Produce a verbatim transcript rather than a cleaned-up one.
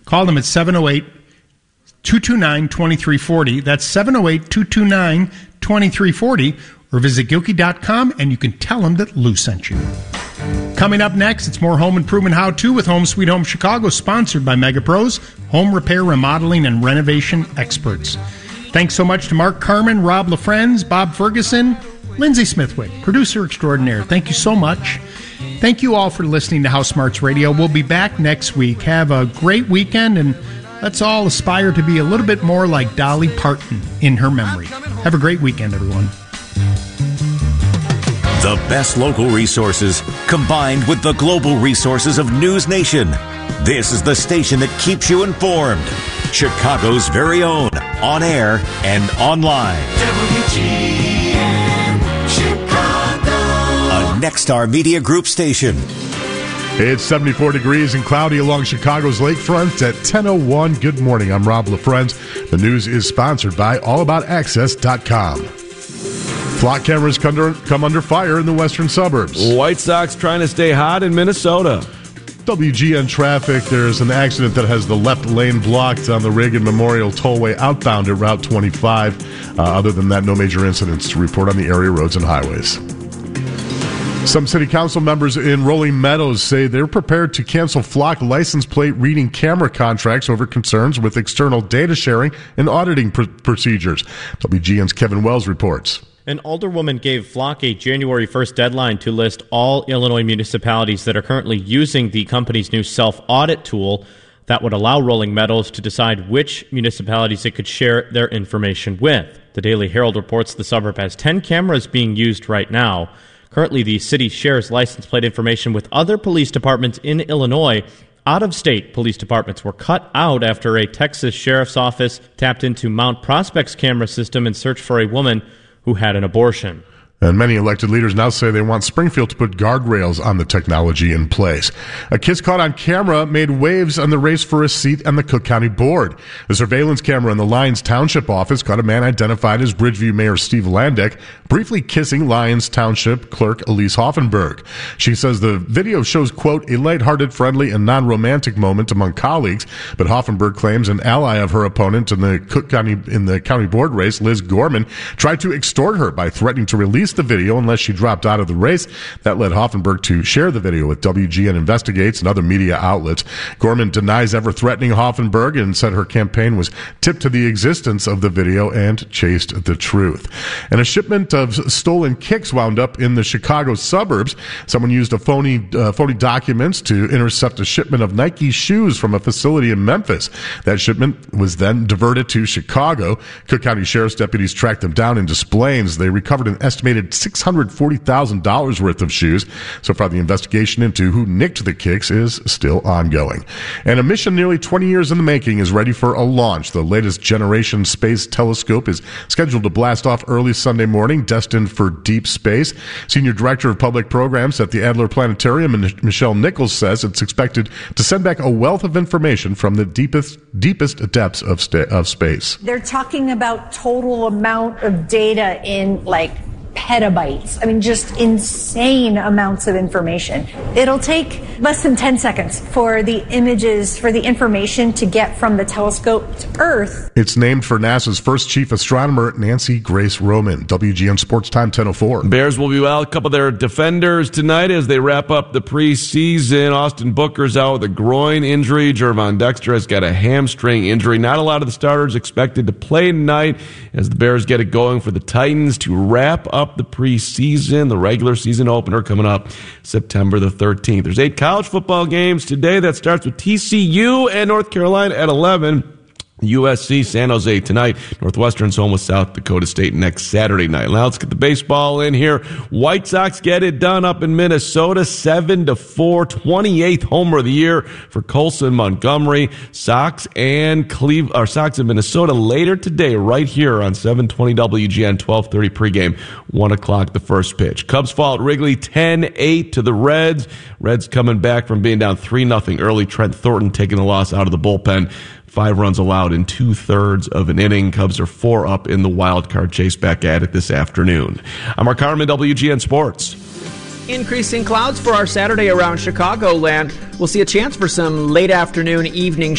Call them at seven oh eight, two two nine, two three four oh. That's seven oh eight, two two nine, two three four oh. Or visit Gilkey dot com and you can tell them that Lou sent you. Coming up next, it's more home improvement how-to with Home Sweet Home Chicago, sponsored by MegaPros, home repair, remodeling, and renovation experts. Thanks so much to Mark Carmen, Rob LaFrenz, Bob Ferguson, Lindsay Smithwick, producer extraordinaire. Thank you so much. Thank you all for listening to House Smarts Radio. We'll be back next week. Have a great weekend, and let's all aspire to be a little bit more like Dolly Parton in her memory. Have a great weekend, everyone. The best local resources combined with the global resources of News Nation. This is the station that keeps you informed. Chicago's very own, on air and online. W G N Chicago. A Nexstar Media Group station. It's seventy-four degrees and cloudy along Chicago's lakefront at ten oh one. Good morning. I'm Rob LaFrenz. The news is sponsored by all about access dot com. Flock cameras come under, come under fire in the western suburbs. White Sox trying to stay hot in Minnesota. W G N traffic. There's an accident that has the left lane blocked on the Reagan Memorial Tollway outbound at Route twenty-five. Uh, other than that, no major incidents to report on the area roads and highways. Some city council members in Rolling Meadows say they're prepared to cancel Flock license plate reading camera contracts over concerns with external data sharing and auditing pr- procedures. W G N's Kevin Wells reports. An alderwoman gave Flock a January first deadline to list all Illinois municipalities that are currently using the company's new self-audit tool that would allow Rolling Meadows to decide which municipalities it could share their information with. The Daily Herald reports the suburb has ten cameras being used right now. Currently, the city shares license plate information with other police departments in Illinois. Out-of-state police departments were cut out after a Texas sheriff's office tapped into Mount Prospect's camera system in search for a woman who had an abortion. And many elected leaders now say they want Springfield to put guardrails on the technology in place. A kiss caught on camera made waves on the race for a seat on the Cook County Board. The surveillance camera in the Lyons Township office caught a man identified as Bridgeview Mayor Steve Landeck briefly kissing Lyons Township Clerk Elise Hoffenberg. She says the video shows, quote, a lighthearted, friendly, and non-romantic moment among colleagues, but Hoffenberg claims an ally of her opponent in the Cook County in the county board race, Liz Gorman, tried to extort her by threatening to release the video unless she dropped out of the race. That led Hoffenberg to share the video with W G N Investigates and other media outlets. Gorman denies ever threatening Hoffenberg and said her campaign was tipped to the existence of the video and chased the truth. And a shipment of stolen kicks wound up in the Chicago suburbs. Someone used a phony uh, phony documents to intercept a shipment of Nike shoes from a facility in Memphis. That shipment was then diverted to Chicago. Cook County Sheriff's deputies tracked them down in Des Plaines. They recovered an estimated six hundred forty thousand dollars worth of shoes. So far, the investigation into who nicked the kicks is still ongoing. And a mission nearly twenty years in the making is ready for a launch. The latest generation space telescope is scheduled to blast off early Sunday morning, destined for deep space. Senior Director of Public Programs at the Adler Planetarium, Michelle Nichols, says it's expected to send back a wealth of information from the deepest deepest depths of, sta- of space. They're talking about total amount of data in, like, petabytes. I mean, just insane amounts of information. It'll take less than ten seconds for the images, for the information to get from the telescope to Earth. It's named for NASA's first chief astronomer, Nancy Grace Roman. W G N Sports Time ten oh four. Bears will be without a couple of their defenders tonight as they wrap up the preseason. Austin Booker's out with a groin injury. Jervon Dexter has got a hamstring injury. Not a lot of the starters expected to play tonight as the Bears get it going for the Titans to wrap up the preseason, the regular season opener coming up September the thirteenth. There's eight college football games today. That starts with T C U and North Carolina at eleven. U S C, San Jose tonight. Northwestern's home with South Dakota State next Saturday night. Now let's get the baseball in here. White Sox get it done up in Minnesota, seven to four, twenty-eighth homer of the year for Colson Montgomery. Sox and Cleve, or Sox in Minnesota later today, right here on seven twenty W G N, twelve thirty pregame, one o'clock the first pitch. Cubs fall at Wrigley, ten eight to the Reds. Reds coming back from being down three nothing early. Trent Thornton taking the loss out of the bullpen. Five runs allowed in two-thirds of an inning. Cubs are four up in the wild card chase. Back at it this afternoon. I'm Mark Carmen, W G N Sports. Increasing clouds for our Saturday around Chicagoland. We'll see a chance for some late afternoon, evening